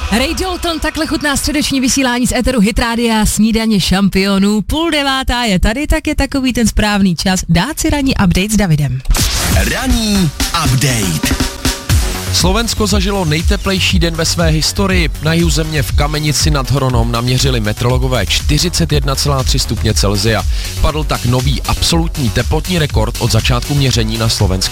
Ray Dalton takhle chutná středeční vysílání z éteru Hit Rádia, snídaně šampionů, 8:30 je tady, tak je takový ten správný čas dát si ranní update s Davidem. Ranní update. Slovensko zažilo nejteplejší den ve své historii. Na jihu země v Kamenici nad Hronom naměřili meteorologové 41,3 stupně Celsia. Padl tak nový absolutní teplotní rekord od začátku měření na slovenské